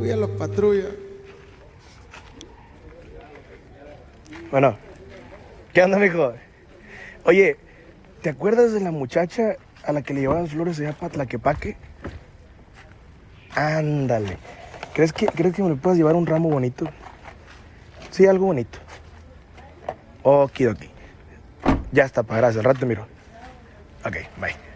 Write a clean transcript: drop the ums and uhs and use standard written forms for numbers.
Cuida los patrullas. Bueno, ¿qué onda, mijo? Oye, ¿te acuerdas de la muchacha a la que le llevaban flores allá para Tlaquepaque? Ándale. ¿Crees que me le puedas llevar un ramo bonito? Sí, algo bonito. Okidoki. Ya está, pa, gracias. Al rato te miro. Ok, bye.